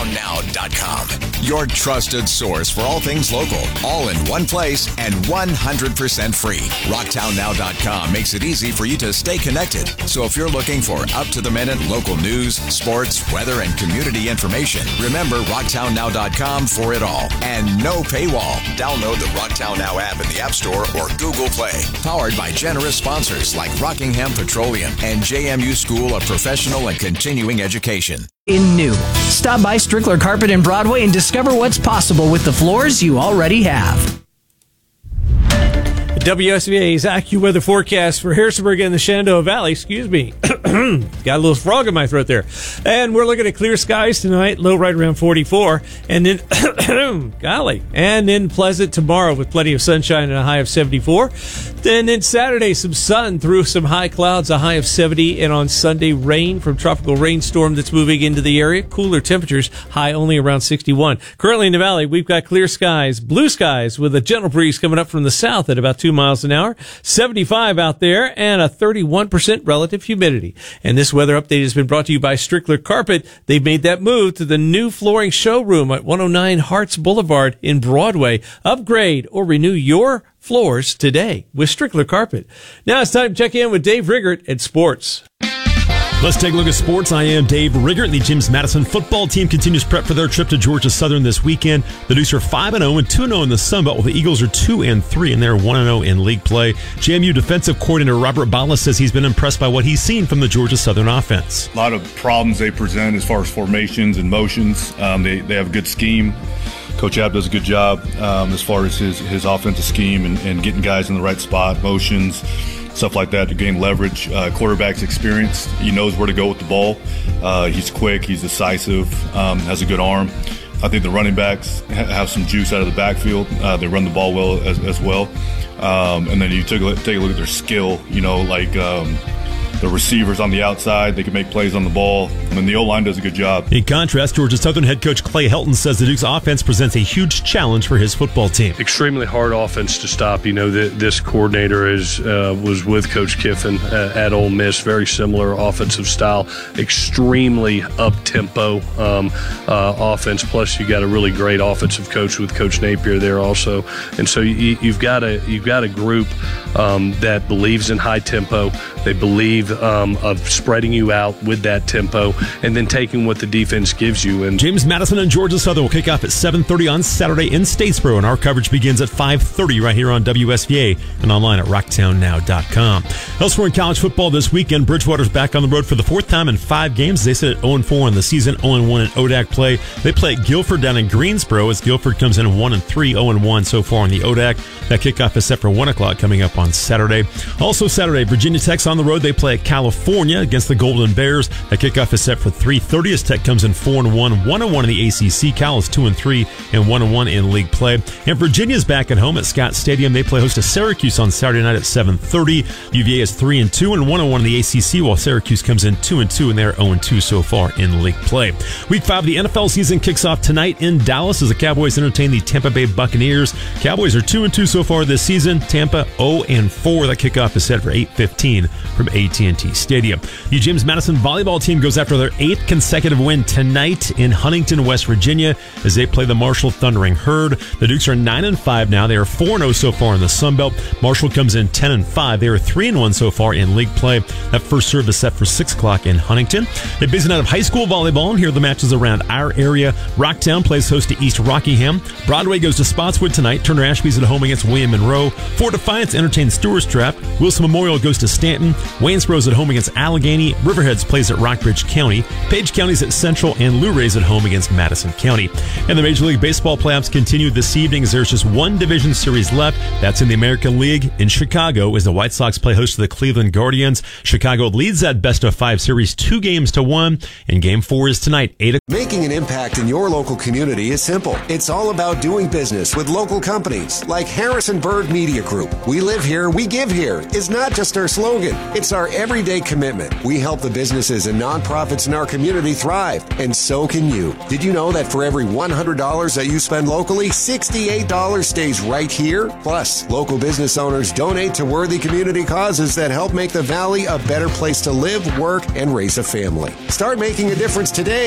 rocktownnow.com. Your trusted source for all things local, all in one place and 100% free. rocktownnow.com makes it easy for you to stay connected. So if you're looking for up-to-the-minute local news, sports, weather, and community information, remember rocktownnow.com for it all. And no paywall. Download the Rocktown Now app in the App Store or Google Play. Powered by generous sponsors like Rockingham Petroleum and JMU School of Professional and Continuing Education. In new. Stop by Strickler Carpet in Broadway and discover what's possible with the floors you already have. WSVA's AccuWeather forecast for Harrisonburg and the Shenandoah Valley. Excuse me. Got a little frog in my throat there. And we're looking at clear skies tonight, low right around 44. And then, golly, and then pleasant tomorrow with plenty of sunshine and a high of 74. Then Saturday, some sun through some high clouds, a high of 70. And on Sunday, rain from tropical rainstorm that's moving into the area. Cooler temperatures, high only around 61. Currently in the valley, we've got clear skies, blue skies with a gentle breeze coming up from the south at about 2 miles an hour, 75 out there, and a 31% relative humidity. And this weather update has been brought to you by Strickler Carpet. They've made that move to the new flooring showroom at 109 Harts Boulevard in Broadway. Upgrade or renew your floors today with Strickler Carpet. Now it's time to check in with Dave Riggert at Sports. Let's take a look at sports. I am Dave Riggert. The James Madison football team continues prep for their trip to Georgia Southern this weekend. The Dukes are 5-0 and 2-0 in the Sun Belt, while the Eagles are 2-3 and they're 1-0 in league play. JMU defensive coordinator Robert Bala says he's been impressed by what he's seen from the Georgia Southern offense. A lot of problems they present as far as formations and motions. They have a good scheme. Coach App does a good job as far as his offensive scheme and getting guys in the right spot, motions, stuff like that to gain leverage. Quarterback's experienced. He knows where to go with the ball. He's quick. He's decisive. Has a good arm. I think the running backs have some juice out of the backfield. They run the ball well as well. And then you take a look at their skill, like the receivers on the outside, they can make plays on the ball. And the O-line does a good job. In contrast, Georgia Southern head coach Clay Helton says the Duke's offense presents a huge challenge for his football team. Extremely hard offense to stop. This coordinator was with Coach Kiffin at Ole Miss. Very similar offensive style. Extremely up-tempo offense. Plus, you got a really great offensive coach with Coach Napier there also. And so you've got a group that believes in high tempo. They believe of spreading you out with that tempo and then taking what the defense gives you. And James Madison and Georgia Southern will kick off at 7:30 on Saturday in Statesboro, and our coverage begins at 5:30 right here on WSVA and online at rocktownnow.com. Elsewhere in college football this weekend, Bridgewater's back on the road for the fourth time in 5 games. They sit at 0-4 in the season, 0-1 in ODAC play. They play at Guilford down in Greensboro as Guilford comes in 1-3, 0-1 so far in the ODAC. That kickoff is set for 1 o'clock coming up on Saturday. Also Saturday, Virginia Tech's on the road. They play at California against the Golden Bears. That kickoff is set for 3:30 as Tech comes in 4-1, 1-1 in the ACC. Cal is 2-3 and 1-1 in league play. And Virginia's back at home at Scott Stadium. They play host to Syracuse on Saturday night at 7:30. UVA is 3-2 and 1-1 in the ACC, while Syracuse comes in 2-2 and they're 0-2 so far in league play. Week 5 of the NFL season kicks off tonight in Dallas as the Cowboys entertain the Tampa Bay Buccaneers. Cowboys are 2-2 so far this season. Tampa 0-4. That kickoff is set for 8:15 from AT&T Stadium. The James Madison volleyball team goes after their 8th consecutive win tonight in Huntington, West Virginia, as they play the Marshall Thundering Herd. The Dukes are 9-5 now. They are 4-0 so far in the Sun Belt. Marshall comes in 10-5. They are 3-1 so far in league play. That first serve is set for 6 o'clock in Huntington. The Big Night of high school volleyball, and here are the matches around our area. Rocktown plays host to East Rockingham. Broadway goes to Spotswood tonight. Turner Ashby's at home against William Monroe. Fort Defiance entertains Stewart's Trap. Wilson Memorial goes to Stanton. Waynesboro's at home against Allegheny. Riverheads plays at Rockbridge County. Page County's at Central, and Luray's at home against Madison County. And the Major League Baseball playoffs continue this evening as there's just one division series left. That's in the American League in Chicago as the White Sox play host to the Cleveland Guardians. Chicago leads that best-of-5 series 2-1, and Game 4 is tonight, 8 o'clock. Making an impact in your local community is simple. It's all about doing business with local companies like Harrison Bird Media Group. We live here, we give here is not just our slogan. It's our everyday commitment. We help the businesses and nonprofits in our community thrive, and so can you. Did you know that for every $100 that you spend locally, $68 stays right here? Plus, local business owners donate to worthy community causes that help make the Valley a better place to live, work, and raise a family. Start making a difference today